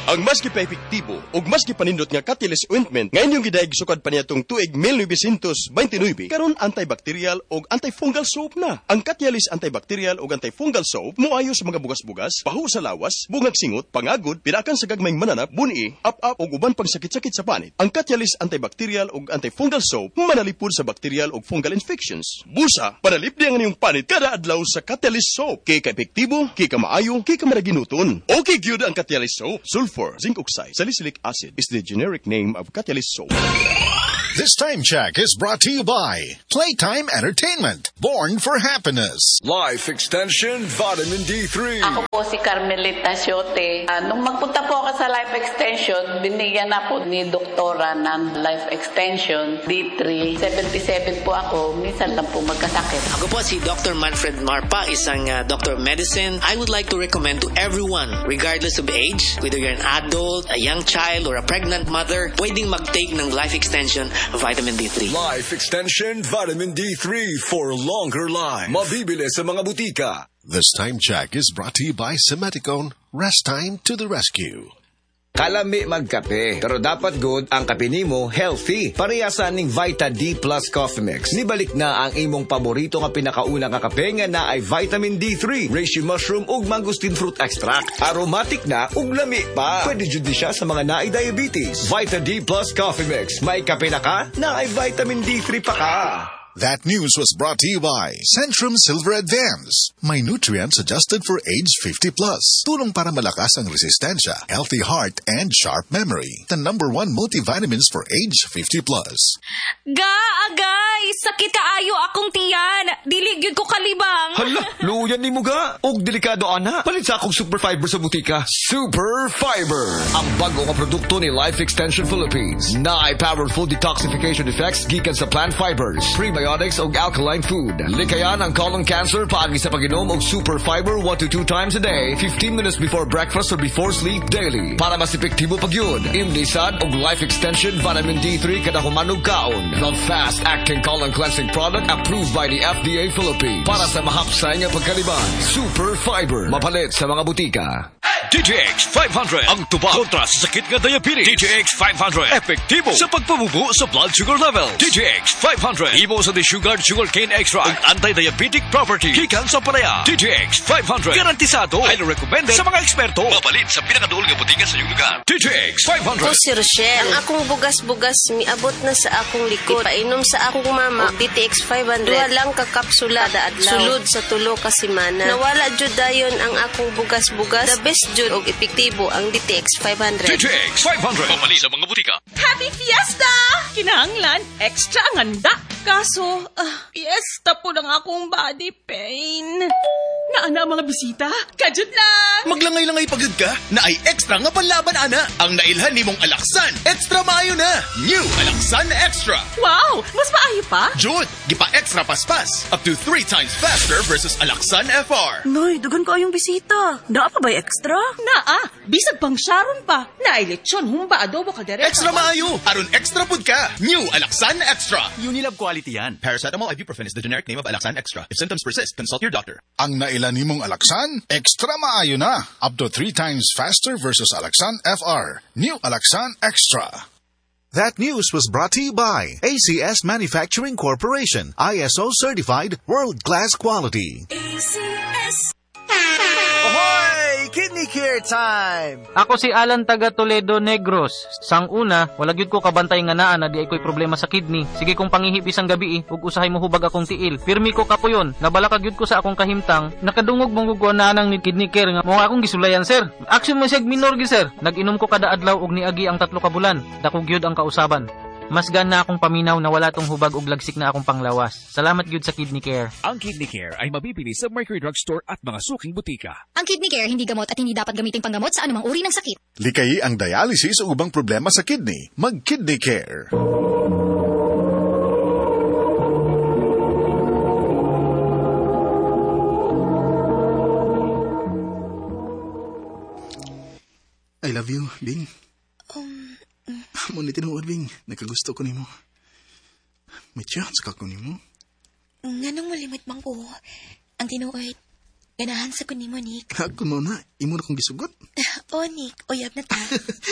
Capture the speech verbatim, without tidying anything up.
Ang mas gipa-epektibo ug mas gipanindot nga Catalyst ointment ngayon yung gidaig sukad pa niya tong tuig nineteen twenty-nine karon antibacterial ug antifungal soap na. Ang Catalyst antibacterial ug antifungal soap moayo sa mga bugas-bugas, pahu sa lawas, bungag singot, pangagod, pirakan sa gagmayng mananap, buni, up-up ug uban pang sakit-sakit sa panit. Ang Catalyst antibacterial ug antifungal soap manalipod sa bacterial ug fungal infections. Busa, panalip di ang inyong panit kada adlaw sa Catalyst soap. Kay ka-epektibo, kay ka maayo, kay ka maraginuton. Okay gyud ang Catalyst soap. Sulfur, zinc oxide, salicylic acid is the generic name of Catalyst soap. This time check is brought to you by Playtime Entertainment, born for happiness. Life Extension Vitamin D three. Ako po si Carmelita Siote. Uh, nung magpunta po ako sa Life Extension, binigyan na po ni doktora ng Life Extension D three. seventy-seven po ako, minsan lang po magkasakit. Ako po si Doctor Manfred Marpa, isang uh, doctor of medicine. I would like to recommend to everyone, regardless of age, whether you're an adult, a young child, or a pregnant mother, pwedeng mag-take ng Life Extension Vitamin D three. Life Extension Vitamin D three for longer life. Mabibili sa mga butika. This time check is brought to you by Semeticone. Rest time to the rescue. Kalami magkape, pero dapat good ang kape nimo healthy. Parehasan ning Vita D Plus Coffee Mix. Nibalik na ang imong paborito nga pinakauna nga kape nga na ay vitamin D three, reishi mushroom ug mangosteen fruit extract. Aromatic na ug lami pa. Pwede jud di siya sa mga naay diabetes. Vita D Plus Coffee Mix. May kape na ka, na ay vitamin D three pa ka. That news was brought to you by Centrum Silver Advance. May nutrients adjusted for age fifty plus. Tulong para malakas ang resistensya, healthy heart, and sharp memory. The number one multivitamins for age fifty plus. Ga, agay! Sakit kaayo akong tiyan! Dili gyud ko kalibang! Hala, luyan ni mo ga! Og delikado ana! Palit sa akong Super Fiber sa butika. Super Fiber! Ang bago nga produkto ni Life Extension Philippines. Na ay powerful detoxification effects gikan sa plant fibers, prebiotics og alkaline food. Likayan ang colon cancer paagi sa pag-inom og Super Fiber one to two times a day, fifteen minutes before breakfast or before sleep daily. Para mas epektibo pag yun, imnisad og Life Extension Vitamin D three kada humanog kaon. The fast-acting colon cleansing product approved by the F D A Philippines. Para sa mahapsay nga pagkaliban, Super Fiber. Mapalit sa mga butika. D J X five hundred ang tubag kontra sa sakit nga diabetes. D J X five hundred epektibo sa pagpabubo sa blood sugar level. D J X five hundred imo sa desugared sugarcane extract ug anti-diabetic property gikan sa palaya. D J X five hundred garantisado, highly recommended sa mga eksperto. Mapalit sa pinakaduol nga butika sa iyong lugar. D J X five hundred. O si Rochelle, ang akong bugas-bugas miabot na sa akong likod. Painom sa akong mama og D T X five hundred. Duha lang ka kapsula kada adlaw. Sulod sa tulo ka semana. Nawala jud dayon ang akong bugas-bugas. The best jud og epektibo ang D T X five hundred. D J X five hundred. Mapalit sa mga butika. Happy Fiesta! Kinahanglan, extra nganda. Kaso, uh, fiesta po ng akong body pain. Naana mga bisita? Kajud lang! Maglangay-langay pagod ka na ay extra nga panlaban, ana. Ang nailhan ni mong Alaksan, extra maayo na. New Alaksan Extra. Wow! Mas maayo pa? Jud, gipa-extra paspas. Up to three times faster versus Alaksan F R. Noy, dugan ko yung bisita. Naa pa ba extra? Naa, bisag pang Sharon pa. Nailitsyon, humba adobo ka direct. Extra maayo. Aron extra pud ka. New Alaksan Extra. Unilab quality yan. Paracetamol ibuprofen is the generic name of Alaksan Extra. If symptoms persist, consult your doctor. Ang nailan nimong Alaksan, extra maayo na. Up to three times faster versus Alaksan F R. New Alaksan Extra. That news was brought to you by A C S Manufacturing Corporation. I S O certified world-class quality. A C S. Ahoy! Kidney Care time! Ako si Alan taga Toledo Negros. Sang una, wala gyud ko kabantay nga naa na di ay ko'y problema sa kidney. Sige kong pangihip isang gabi eh, ug usahay mo hubag akong tiil. Pirmi ko kapuyon, nabala ka gyud ko sa akong kahimtang, nakadungog mong gugwa na nang ni Kidney Care nga mo akong gisulayan sir. Action mo siyag minor gi sir. Nag-inom ko kada adlaw og niagi ang tatlo ka bulan. Dako gyud ang kausaban. Mas gana akong paminaw na wala tong hubag ug lagsik na akong panglawas. Salamat gyud sa Kidney Care. Ang Kidney Care ay mabibili sa Mercury Drugstore at mga suking butika. Ang Kidney Care hindi gamot at hindi dapat gamiting panggamot sa anumang uri ng sakit. Likayi ang dialysis o ubang problema sa kidney. Mag-Kidney Care. I love you, Bing. Um... Mo ni tinuod, Bing. Nagkagusto ko nimo. May chance ka ko nimo. Nganong malimit man ko. Ang tinuod, ganahan sa ko nimo, Nick. Ako mo na. Imo na kong gisugot. O, Nick, uyab na ta.